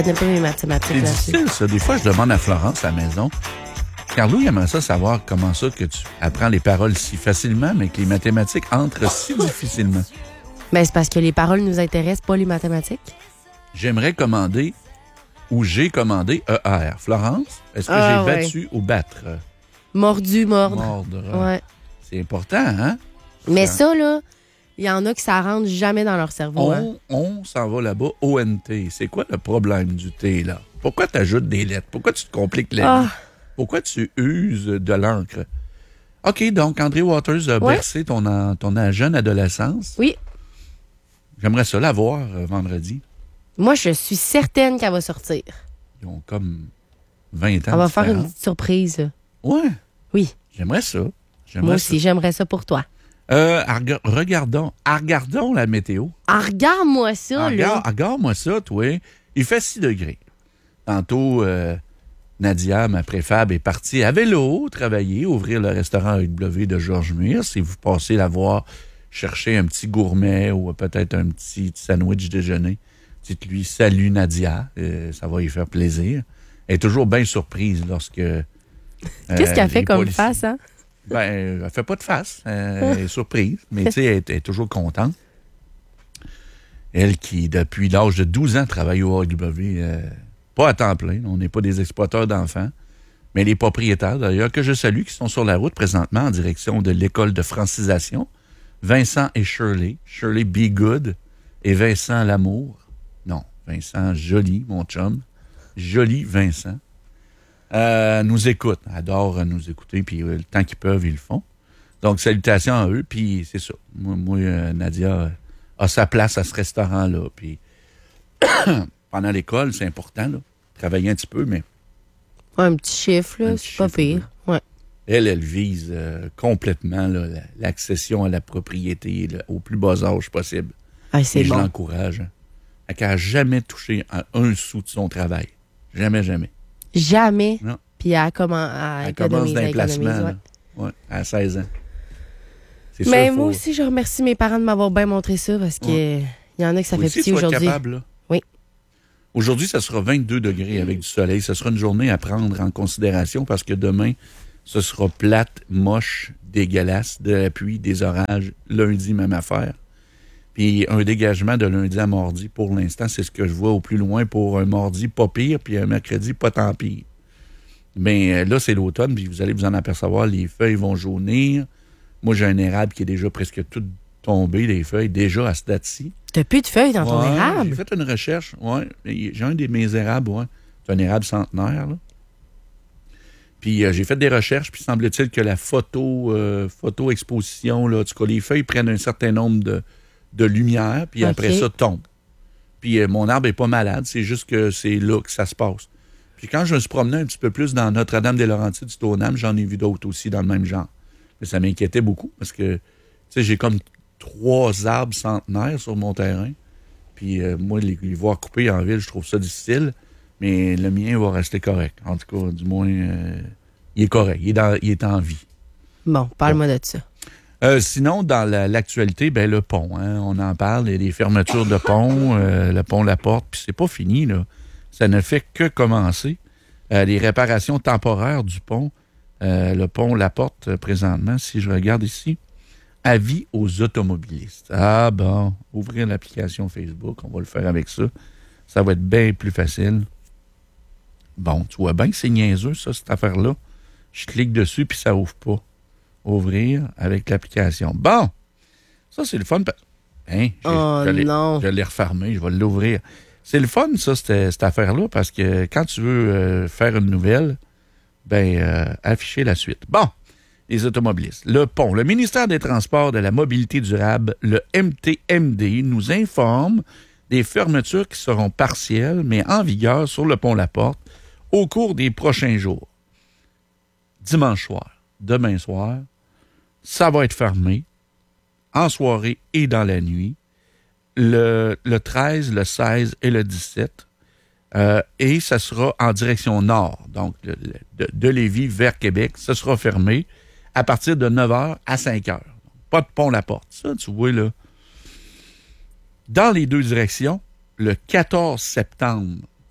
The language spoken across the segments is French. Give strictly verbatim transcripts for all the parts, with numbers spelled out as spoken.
connais pas mes mathématiques C'est là-dessus. difficile, ça. Des fois, je demande à Florence à la maison. Carlo, il aimerait ça savoir comment ça que tu apprends les paroles si facilement, mais que les mathématiques entrent si difficilement. Ben, c'est parce que les paroles nous intéressent, pas les mathématiques. J'aimerais commander ou j'ai commandé E R. Florence, est-ce que Ah, j'ai ouais. battu ou battre? Mordu, mordre. Mordre. Ouais. C'est important, hein? Mais Ça- ça, là, il y en a qui ça rentre jamais dans leur cerveau. hein. On, on s'en va là-bas, O N T. C'est quoi le problème du T, là? Pourquoi tu ajoutes des lettres? Pourquoi tu te compliques la Ah. vie? Pourquoi tu uses de l'encre? OK, donc André Waters a Ouais. bercé ton, en- ton en- jeune adolescence. Oui. J'aimerais ça la voir euh, vendredi. Moi, je suis certaine qu'elle va sortir. Ils ont comme vingt ans. On va faire une différents. petite surprise. là. Ouais, Oui. j'aimerais ça. J'aimerais Moi ça. aussi, j'aimerais ça pour toi. Euh, arga- regardons, ah, regardons la météo. Ah, regarde-moi ça, Ah, là. regarde, regarde-moi ça, toi. Il fait six degrés. Tantôt, euh, Nadia, ma préfab, est partie à vélo travailler, ouvrir le restaurant A E W de Georges Muir. Si vous passez la voir, chercher un petit gourmet ou peut-être un petit sandwich déjeuner, dites-lui « Salut Nadia euh, », ça va lui faire plaisir. Elle est toujours bien surprise lorsque... euh, Qu'est-ce qu'elle fait les comme policiers- face, hein? Ben, elle fait pas de face. Euh, elle est surprise. Mais tu sais, elle, est- elle est toujours contente. Elle qui, depuis l'âge de douze ans, travaille au A E W, euh, pas à temps plein. On n'est pas des exploiteurs d'enfants. Mais les propriétaires, d'ailleurs, que je salue, qui sont sur la route présentement en direction de l'école de francisation. Vincent et Shirley. Shirley Be Good et Vincent Lamour. Non, Vincent Joly, mon chum. Joly Vincent. Euh, nous écoutent, adorent nous écouter, puis euh, le temps qu'ils peuvent, ils le font. Donc, salutations à eux, puis c'est ça. Moi, moi euh, Nadia euh, a sa place à ce restaurant-là, puis pendant l'école, c'est important, là, travailler un petit peu, mais Ouais, un petit chiffre, Un là, petit c'est pas chiffre, pire. Ouais. elle, elle vise euh, complètement là, la- l'accession à la propriété là, au plus bas âge possible. Ah, c'est Et je bon. l'encourage. Hein. Elle n'a jamais touché à un sou de son travail. Jamais, jamais. Jamais. Non. Puis elle, comment, elle, Elle commence économise, d'un elle placement, économise, là. ouais. Ouais, à seize ans. C'est Mais sûr, moi faut- aussi, je remercie mes parents de m'avoir bien montré ça parce que Ouais. il y en a que ça faut fait aussi pitié que tu sois aujourd'hui. capable, là. Oui. Aujourd'hui, ça sera vingt-deux degrés avec du soleil. Ce sera une journée à prendre en considération parce que demain, ce sera plate, moche, dégueulasse, de la pluie, des orages. Lundi, même affaire. Puis un dégagement de lundi à mardi, pour l'instant, c'est ce que je vois au plus loin pour un mardi pas pire, puis un mercredi pas tant pire. Mais euh, là, c'est l'automne, puis vous allez vous en apercevoir, les feuilles vont jaunir. Moi, j'ai un érable qui est déjà presque tout tombé, les feuilles, déjà à ce date-ci. T'as plus de feuilles dans ton Ouais, érable? J'ai fait une recherche, ouais. J'ai un de mes érables, ouais. C'est un érable centenaire, là. Puis euh, j'ai fait des recherches, puis semble-t-il que la photo, euh, photo-exposition, là, en tout cas, les feuilles prennent un certain nombre de, de lumière, puis OK. après ça, tombent. Puis euh, mon arbre est pas malade, c'est juste que c'est là que ça se passe. Puis quand je me suis promené un petit peu plus dans Notre-Dame-des-Laurentides du Stoneham, j'en ai vu d'autres aussi dans le même genre. Mais ça m'inquiétait beaucoup, parce que, tu sais, j'ai comme trois arbres centenaires sur mon terrain. Puis euh, moi, les, les voir couper en ville, je trouve ça difficile. Mais le mien va rester correct. En tout cas, du moins, euh, il est correct. Il est, dans- il est en vie. Bon, parle-moi de ça. Euh, sinon, dans la- l'actualité, ben, le pont. Hein, on en parle. Il y a des fermetures de pont, euh, le pont La Porte. Puis c'est pas fini, là. Ça ne fait que commencer. Euh, les réparations temporaires du pont. Euh, le pont La Porte, euh, présentement, si je regarde ici, avis aux automobilistes. Ah bon, ouvrir l'application Facebook, on va le faire avec ça. Ça va être bien plus facile. Bon, tu vois bien que c'est niaiseux, ça, cette affaire-là. Je clique dessus, puis ça ouvre pas. Ouvrir avec l'application. Bon, ça, c'est le fun. Hein, j'ai- Oh je l'ai- non. Je l'ai refermé, je vais l'ouvrir. C'est le fun, ça, cette, cette affaire-là, parce que quand tu veux euh, faire une nouvelle, ben, euh, afficher la suite. Bon, les automobilistes. Le pont. Le ministère des Transports, de la Mobilité durable, le M T M D, nous informe des fermetures qui seront partielles, mais en vigueur sur le pont La Porte au cours des prochains jours. Dimanche soir, demain soir, ça va être fermé en soirée et dans la nuit. Le, le treize, le seize et le dix-sept. Euh, et ça sera en direction nord, donc le- le- de, de Lévis vers Québec. Ça sera fermé à partir de neuf heures à cinq heures. Pas de pont La Porte. Ça, tu vois, là. Dans les deux directions, le quatorze septembre,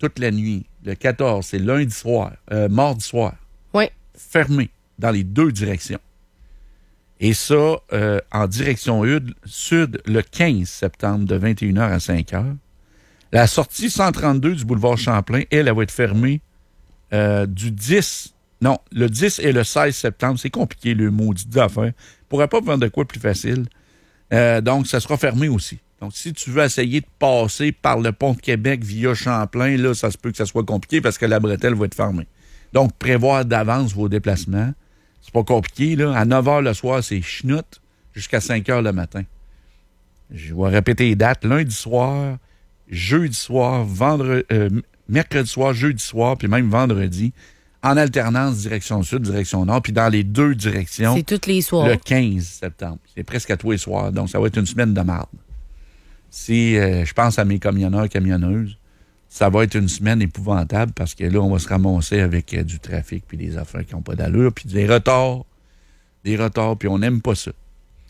toute la nuit. Le quatorze, c'est lundi soir, euh, mardi soir. Oui. Fermé dans les deux directions. Et ça, euh, en direction sud, le quinze septembre, de vingt et une heures à cinq heures. La sortie cent trente-deux du boulevard Champlain, elle, elle va être fermée euh, du dix... Non, le dix et le seize septembre. C'est compliqué, le maudit d'affaires. On pourrait pas vendre de quoi plus facile. Euh, donc, ça sera fermé aussi. Donc, si tu veux essayer de passer par le pont de Québec via Champlain, là, ça se peut que ça soit compliqué parce que la bretelle va être fermée. Donc, prévoir d'avance vos déplacements. C'est pas compliqué, là. À neuf heures le soir, c'est chenoute jusqu'à cinq heures le matin. Je vais répéter les dates. Lundi soir, jeudi soir, vendredi, euh, mercredi soir, jeudi soir, puis même vendredi, en alternance direction sud, direction nord, puis dans les deux directions. C'est tous les soirs. Le quinze septembre. C'est presque à tous les soirs. Donc, ça va être une semaine de marde. Si euh, je pense à mes camionneurs, camionneuses, ça va être une semaine épouvantable parce que là, on va se ramasser avec euh, du trafic puis des affaires qui n'ont pas d'allure, puis des retards, des retards, puis on n'aime pas ça.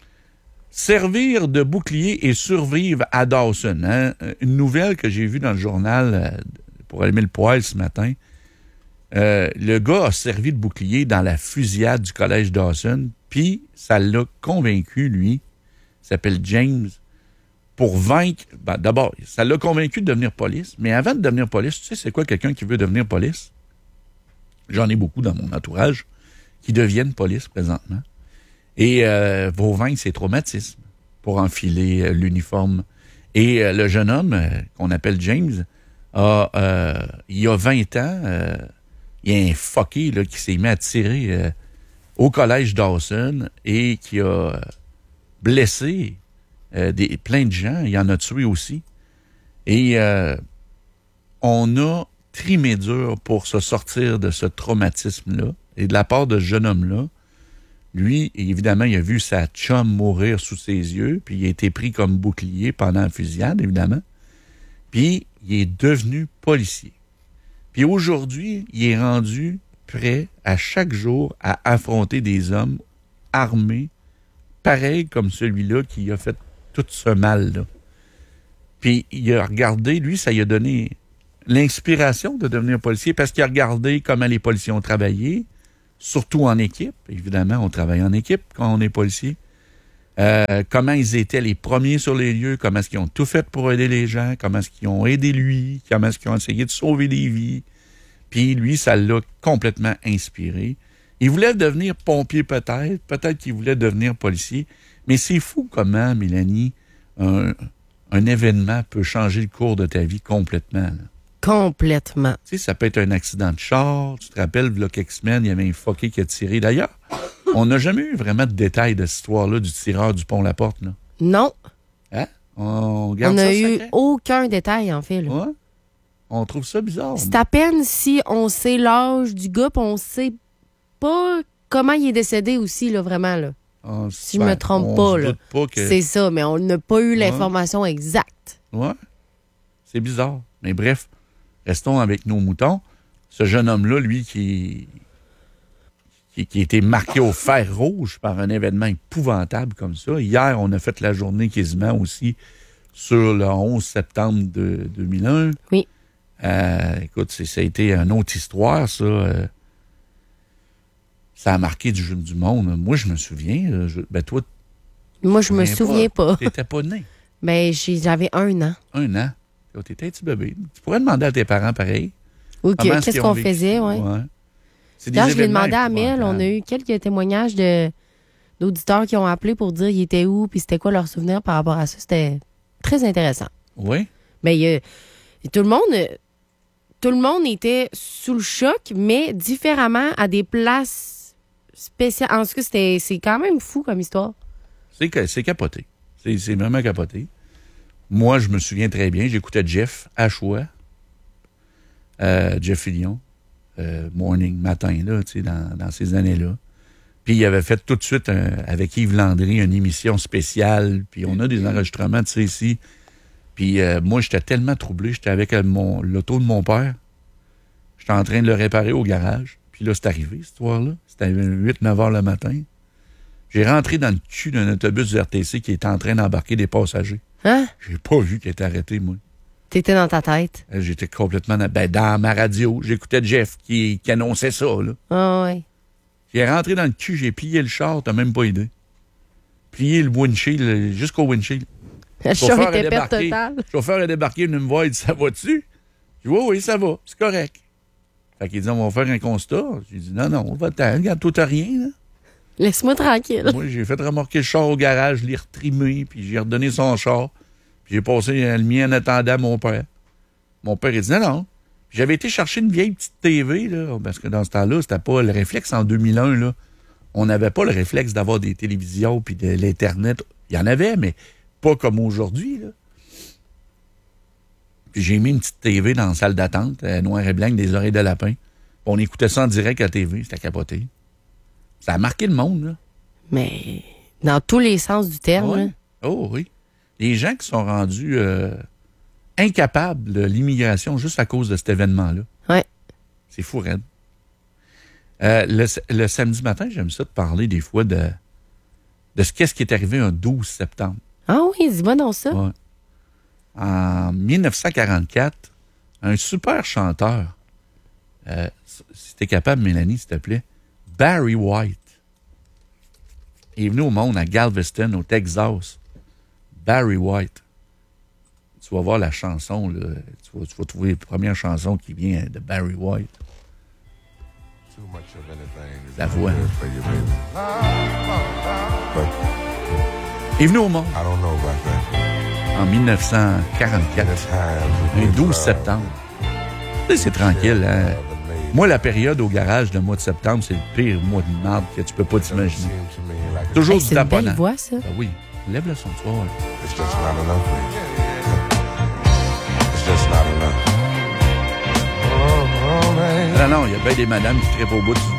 Servir de bouclier et survivre à Dawson. Hein? Une nouvelle que j'ai vue dans le journal euh, pour allumer le poêle ce matin. Euh, le gars a servi de bouclier dans la fusillade du collège Dawson, puis ça l'a convaincu, lui, il s'appelle James, pour vaincre... Ben, d'abord, ça l'a convaincu de devenir police, mais avant de devenir police, tu sais c'est quoi quelqu'un qui veut devenir police? J'en ai beaucoup dans mon entourage qui deviennent police présentement. Et euh, vont vaincre ses traumatismes pour enfiler euh, l'uniforme. Et euh, le jeune homme, euh, qu'on appelle James, a, euh, il y a vingt ans... Euh, il y a un fucké là, qui s'est mis à tirer euh, au collège Dawson et qui a euh, blessé euh, des, plein de gens. Il en a tué aussi. Et euh, on a trimé dur pour se sortir de ce traumatisme-là. Et de la part de ce jeune homme-là, lui, évidemment, il a vu sa chum mourir sous ses yeux, puis il a été pris comme bouclier pendant la fusillade, évidemment. Puis il est devenu policier. Puis aujourd'hui, il est rendu prêt à chaque jour à affronter des hommes armés, pareils comme celui-là qui a fait tout ce mal-là. Puis il a regardé, lui, ça lui a donné l'inspiration de devenir policier parce qu'il a regardé comment les policiers ont travaillé, surtout en équipe. Évidemment, on travaille en équipe quand on est policier. Euh, comment ils étaient les premiers sur les lieux, comment est-ce qu'ils ont tout fait pour aider les gens, comment est-ce qu'ils ont aidé lui, comment est-ce qu'ils ont essayé de sauver des vies. Puis lui, ça l'a complètement inspiré. Il voulait devenir pompier peut-être, peut-être qu'il voulait devenir policier, mais c'est fou comment, Mélanie, un, un événement peut changer le cours de ta vie complètement. Là. Complètement. Tu sais, ça peut être un accident de char, tu te rappelles, il y a quelques semaines, il y avait un fucké qui a tiré. D'ailleurs, on n'a jamais eu vraiment de détails de cette histoire-là du tireur du Pont-la-Porte, là. Non. Hein? On garde on ça n'a eu secret? aucun détail, en fait. Là. Ouais? On trouve ça bizarre. C'est à peine si on sait l'âge du gars, puis on sait pas comment il est décédé aussi, là, vraiment. Là. On, si ben, je me trompe on pas. se Là. doute pas que... C'est ça, mais on n'a pas eu Ouais. l'information exacte. Ouais. C'est bizarre. Mais bref, restons avec nos moutons. Ce jeune homme-là, lui, qui... Qui, qui a été marqué au fer rouge par un événement épouvantable comme ça. Hier, on a fait la journée quasiment aussi sur le onze septembre de deux mille un. Oui. Euh, écoute, c'est, ça a été une autre histoire, ça. Euh, ça a marqué du, du monde. Moi, je me souviens. Là, je, ben toi, Moi, je me souviens pas. Tu n'étais pas né. Ben, j'ai, j'avais un an. Un an. Tu étais un petit bébé. Tu pourrais demander à tes parents pareil. OK, Comment est-ce qu'est-ce qu'ils ont qu'on vécu faisait, ça? oui. Ouais. C'est des Quand je l'ai événements demandé à Mel, on a eu quelques témoignages de, d'auditeurs qui ont appelé pour dire ils étaient où puis c'était quoi leur souvenir par rapport à ça. C'était très intéressant. Oui. Mais il y a, tout le monde tout le monde était sous le choc, mais différemment à des places spéciales. En tout cas, c'était, c'est quand même fou comme histoire. C'est, c'est capoté. C'est, c'est vraiment capoté. Moi, je me souviens très bien, j'écoutais Jeff à choix. Euh, Jeff Fillion. Euh, morning, matin, là, tu sais, dans, dans ces années-là. Puis il avait fait tout de suite, un, avec Yves Landry, une émission spéciale. Puis on a des enregistrements de ça ici. Puis euh, moi, j'étais tellement troublé. J'étais avec euh, mon, l'auto de mon père. J'étais en train de le réparer au garage. Puis là, c'est arrivé, cette histoire-là. C'était huit neuf heures le matin. J'ai rentré dans le cul d'un autobus du R T C qui était en train d'embarquer des passagers. Hein? J'ai pas vu qu'il était arrêté, moi. T'étais dans ta tête. Euh, J'étais complètement dans, ben, dans ma radio. J'écoutais Jeff qui, qui annonçait ça. Là. Ah ouais. J'ai rentré dans le cul, j'ai plié le char, t'as même pas idée. Plié le windshield jusqu'au windshield. Le char était perte totale. Le chauffeur est débarqué, il est venu me voir, il dit « Ça va-tu? » Je dis « Oui, oui, ça va, c'est correct. » Fait qu'il dit « On va faire un constat. » J'ai dit « Non, non, va-t'en, regarde, toi, t'as rien, là. » Laisse-moi tranquille. Moi, j'ai fait remorquer le char au garage, je l'ai retrimé, puis j'ai redonné son char. Puis j'ai passé le mien en attendant mon père. Mon père, il dit « Non, non. » J'avais été chercher une vieille petite T V, là, parce que dans ce temps-là, c'était pas le réflexe en deux mille un, là. On n'avait pas le réflexe d'avoir des télévisions puis de l'Internet. Il y en avait, mais pas comme aujourd'hui, là. Puis j'ai mis une petite T V dans la salle d'attente, euh, noir et blanc, avec des oreilles de lapin. On écoutait ça en direct à la T V, c'était capoté. Ça a marqué le monde, là. Mais dans tous les sens du terme. Ouais. Là. Oh oui. Les gens qui sont rendus euh, incapables de l'immigration juste à cause de cet événement-là. Ouais. C'est fou, raide. Euh, le, le samedi matin, j'aime ça de parler des fois de, de ce qu'est-ce qui est arrivé un douze septembre. Ah oui, dis-moi donc ça. Ouais. En dix-neuf cent quarante-quatre, un super chanteur, euh, si t'es capable, Mélanie, s'il te plaît, Barry White, est venu au monde à Galveston, au Texas. Barry White. Tu vas voir la chanson, là. Tu vas, tu vas trouver la première chanson qui vient de Barry White. La voix. Il est venu au monde en dix-neuf cent quarante-quatre, un douze septembre. Tu sais, c'est tranquille, hein? Moi, la période au garage, le mois de septembre, c'est le pire mois de marde que tu peux pas t'imaginer. Toujours Hey, du c'est une belle taponnant. voix, ça. Ben oui, lève le son, tu vas voir. It's just not enough. It's just not enough. Oh, oh, man. Non, non, il y a bien des madames qui trippent au bout du